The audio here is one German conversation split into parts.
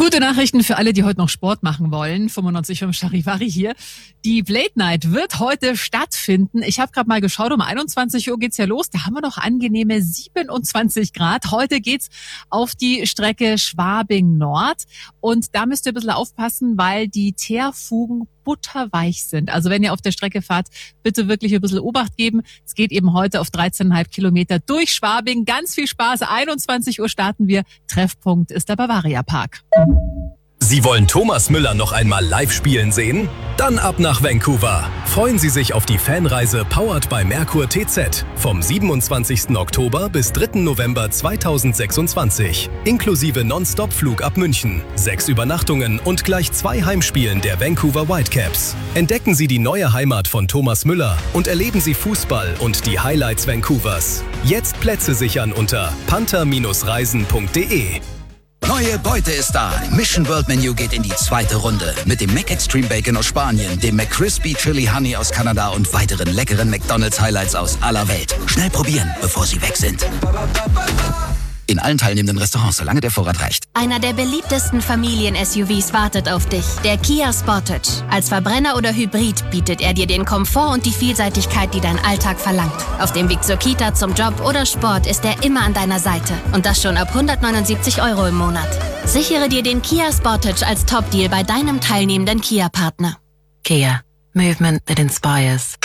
Gute Nachrichten für alle, die heute noch Sport machen wollen. 95.5 Charivari hier. Die Blade Night wird heute stattfinden. Ich habe gerade mal geschaut, um 21 Uhr geht's ja los. Da haben wir noch angenehme 27 Grad. Heute geht's auf die Strecke Schwabing Nord. Und da müsst ihr ein bisschen aufpassen, weil die Teerfugen butterweich sind. Also wenn ihr auf der Strecke fahrt, bitte wirklich ein bisschen Obacht geben. Es geht eben heute auf 13,5 Kilometer durch Schwabing. Ganz viel Spaß. 21 Uhr starten wir. Treffpunkt ist der Bavaria Park. Sie wollen Thomas Müller noch einmal live spielen sehen? Dann ab nach Vancouver. Freuen Sie sich auf die Fanreise powered by Merkur TZ vom 27. Oktober bis 3. November 2026. Inklusive Non-Stop-Flug ab München, 6 Übernachtungen und gleich 2 Heimspielen der Vancouver Whitecaps. Entdecken Sie die neue Heimat von Thomas Müller und erleben Sie Fußball und die Highlights Vancouvers. Jetzt Plätze sichern unter panther-reisen.de. Neue Beute ist da. Mission World Menu geht in die zweite Runde. Mit dem McExtreme Bacon aus Spanien, dem McCrispy Chili Honey aus Kanada und weiteren leckeren McDonald's Highlights aus aller Welt. Schnell probieren, bevor sie weg sind. In allen teilnehmenden Restaurants, solange der Vorrat reicht. Einer der beliebtesten Familien-SUVs wartet auf dich. Der Kia Sportage. Als Verbrenner oder Hybrid bietet er dir den Komfort und die Vielseitigkeit, die dein Alltag verlangt. Auf dem Weg zur Kita, zum Job oder Sport ist er immer an deiner Seite. Und das schon ab 179 € im Monat. Sichere dir den Kia Sportage als Top-Deal bei deinem teilnehmenden Kia-Partner. Kia. Movement that inspires.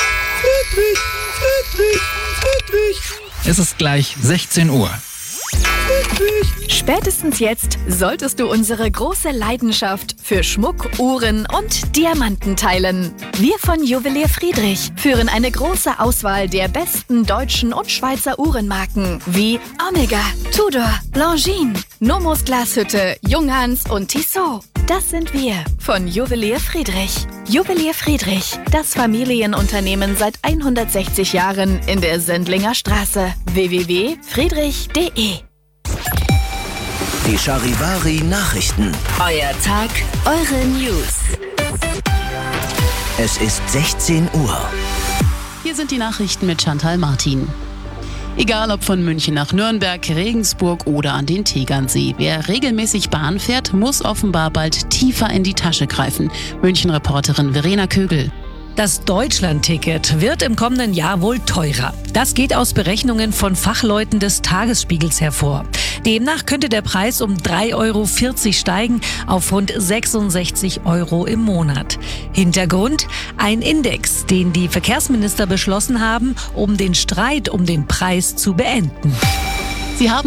Friedrich. Es ist gleich 16 Uhr. Spätestens jetzt solltest du unsere große Leidenschaft für Schmuck, Uhren und Diamanten teilen. Wir von Juwelier Friedrich führen eine große Auswahl der besten deutschen und Schweizer Uhrenmarken wie Omega, Tudor, Longines, Nomos Glashütte, Junghans und Tissot. Das sind wir von Juwelier Friedrich. Juwelier Friedrich, das Familienunternehmen seit 160 Jahren in der Sendlinger Straße. www.friedrich.de. Die Charivari Nachrichten. Euer Tag, eure News. Es ist 16 Uhr. Hier sind die Nachrichten mit Chantal Martin. Egal ob von München nach Nürnberg, Regensburg oder an den Tegernsee. Wer regelmäßig Bahn fährt, muss offenbar bald tiefer in die Tasche greifen. München-Reporterin Verena Kögel. Das Deutschland-Ticket wird im kommenden Jahr wohl teurer. Das geht aus Berechnungen von Fachleuten des Tagesspiegels hervor. Demnach könnte der Preis um 3,40 € steigen auf rund 66 € im Monat. Hintergrund: ein Index, den die Verkehrsminister beschlossen haben, um den Streit um den Preis zu beenden. Sie haben